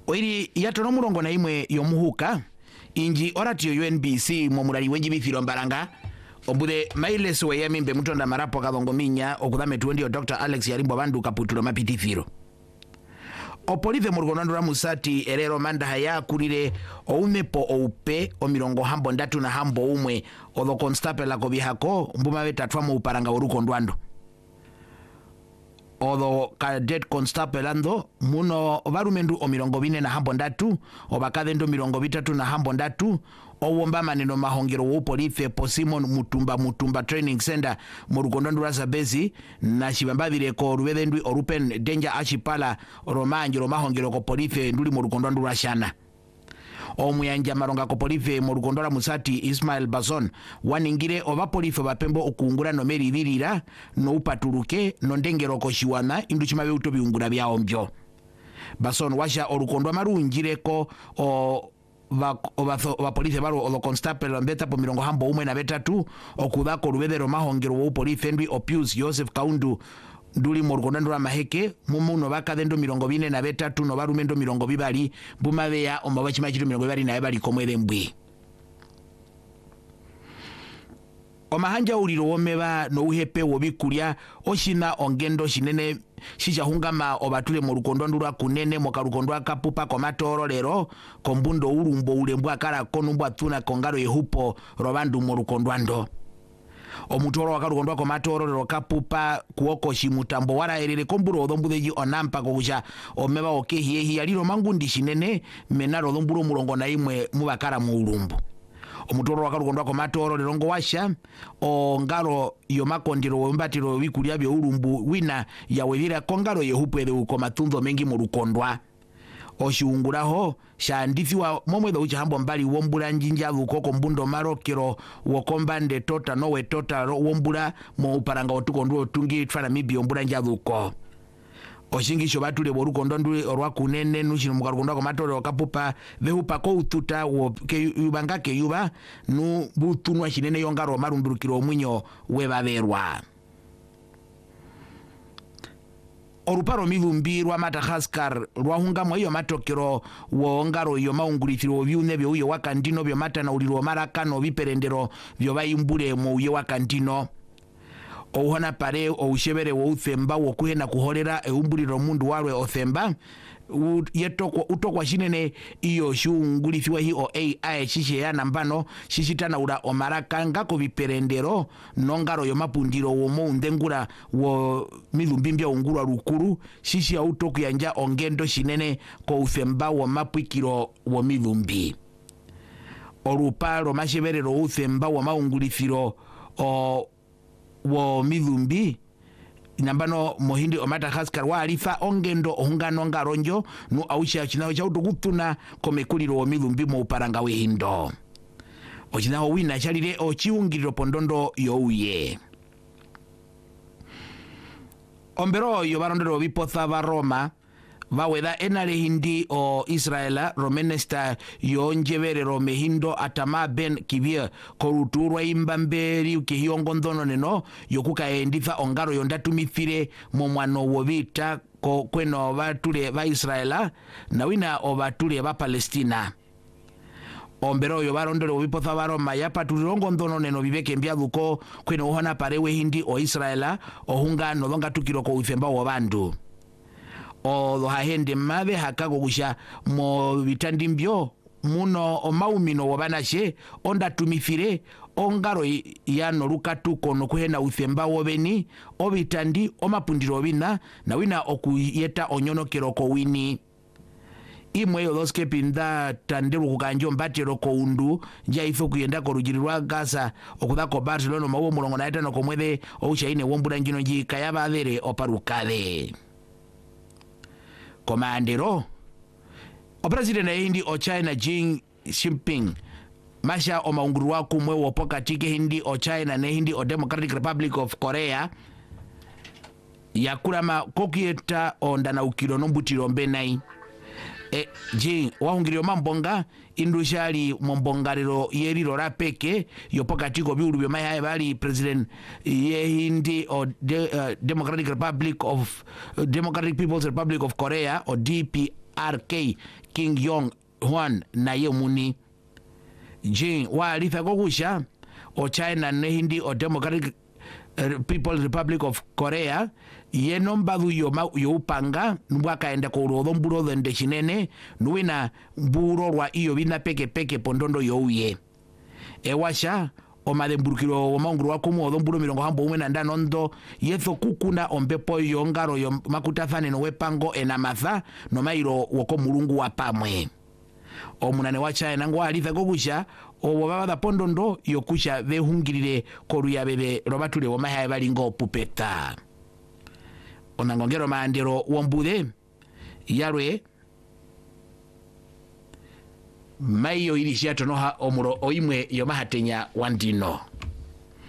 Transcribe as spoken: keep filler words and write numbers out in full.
oiri yatono murongo na imwe yomuhuka inji oratio U N B C momurari wenji bithiro mbaranga obude mailes weyamimbe mutonda marapo kathongo minya okuthame tuwendio Doctor Alex Yarimbo bandu kaputulo mapitithiro opolithe murugonandura musati erero manda haya kurire oumepo oupe o mirongo hambo ndatu na hambo umwe otho constable la kobihako mbuma betatwa mu uparanga uruko ndwando otho cadet constable ando muno varumendu o mirongo bine na hambo ndatu obakadendo mirongo bitatu na hambo ndatu owomba maneno mahongero wo police po Simon Mutumba Mutumba Training Center mu Rugondondura Zabezi na shibambabire ko rubendu orupen danger archipala romanjiro mahongero ko police nduli mu Rugondondura shana omuyanja maronga ko police mu Rugondora musati Ismail Bazon waningire oba police bapembo okungura no meri birira no upaturuke no ndengero ko shiwana induchima beuto biungura bya ombyo Bazon washa orukondwa marungire ko o va va police baro o constable mbeta po mirongo hambo umwe na betatu okudako rubedero mahongero wo police ndwi Opius Joseph Kaundu nduli mu Rugondandura maheke mumuno bakadendo mirongo bine na betatu no barumendo mirongo bibali bumabeya ombabachima chiro mirongo bibali na bali komwere mbwi omahanja uliro womeba no uhepe wobikulia oshina ongendo shinene shijahungama obatule mu Rugondondura kunene mu Karugondwa kapupa komatoro lero kombundo urumbo ulembwa kala konumbwa tuna kongaro yehupo robandu mu Rugondwando omutoro wakarugondwa komatoro lero kapupa kuoko shimutambo wara erere komburo odhombudeji onampa kokusha omeba okehiyehi yaliro mangundi shinene menaro odhomburo murongo na imwe mubakara mu urumbu omutoro wakarugondwa komatoro lero ngo washa o ngaro yomakondiro wembatiro bikulia byo urumbu wina yawelira kongaro yehupwe de ukomatunzo mengi mu Rukondwa oshiunguraho shandithiwa momwetho uchahambo mbali wombula njinja ukoko mbundo marokero wokombande tota nowe tota wombula mu uparanga otukondo otungi tfana mibi wombula njaduko oshingisho batule borukondondule orwa kunene nushino mukarugondwa komatoro kapupa vehupa ko ututa wo ke yubanga ke yuba nu butunwa shinene yongaro marundurukiro mwinyo webaberwa oruparo mivumbi rwa Madagascar rwahunga mwa iyo matokero wo ngaro iyo maungurithiro byune byo uyo wakandino byo matana uliro marakano biperendero byo bayimbure mu uyo wakandino ouhona pare oushebere wo uthemba wo kuhena kuholera eumbuliro mundu walwe othemba yetoko utokwa shinene iyo shungulithiwa hi o A I shishe ya nambano shishitana ura omaraka ngako biperendero nongaro yo mapundiro wo muundengura wo midhumbimbya ungurwa rukuru shishi ya utoku yanja ongendo shinene ko uthemba wo mapwikiro wo midhumbi orupalo masheberero uthemba wo maungulithiro o wo midhumbi nambano mohindi o Madagascar wa alifa ongendo ohungano ngaronjo nu ausha chinaho cha utugutuna komekuliro wo midhumbi mu uparanga wehindo ochinaho wina chalire ochiungiriro pondondo youye ombero yo barondero bipotha ba Roma vaweda enale hindi o Israela romenesta yonjeverero mehindo atama ben kibia koruturwa imbamberi ukihiongondono neno yokukaenditha ongaro yondatumithire mu mwano wobita ko kweno batule ba Israela na wina obatule ba Palestina ombero yo barondero bipotha baroma yapatulirongo ndono neno bibeke mbyaduko kweno hona parewe hindi o Israela ohungano donga tukiro ko uthemba wo bandu o hahende mabe hakago gusha mo bitandimbyo muno o maumino wobanashe onda tumifire ongaro yano lukatuko no kuhena uthemba wobeni obitandi omapundiro bina na wina okuyeta onyonokero ko wini imwe yo doske pinda tandero kukanjo mbatero ko undu nja ifo kuyenda ko rujirirwa Gaza okudako Barcelona mawo mulongo na etano komwede ouchaine wombula njino nji kayaba there oparukale komandero o president hindi o China Xi Jinping masha o maunguru wako mwe wopoka tike hindi o China ne hindi o Democratic Republic of Korea yakurama kokieta ondana ukiro nombutiro mbenai e je wahungirio mambonga indushali mombongariro yeriro rapeke yopoka tiko biulu byo maya bali president ye hindi o de, uh, Democratic Republic of uh, Democratic People's Republic of Korea o D P R K King Yong Hwan naye muni Jing wa alitha kokusha o China ne Hindi o Democratic People's Republic of Korea yeno mbadhu yo, yo upanga nwaka enda ko urodho mburo dhende chinene nuwina mburo rwa iyo bina peke peke pondondo yo uye ewasha o mademburukiro o maunguru wa kumu odho mburo milongo hambo umwe na ndanondo yetho kukuna ombepo yo ngaro yo makutathane no wepango enamatha no mairo woko mulungu wa pamwe o munane wa China ngo alitha kokusha o baba pondondo yokusha behungirire koruya bebe robatule wo mahaya balingo pupeta onangongero maandero wombude yarwe mayo ilishiato noha omuro oimwe yomahatenya wandino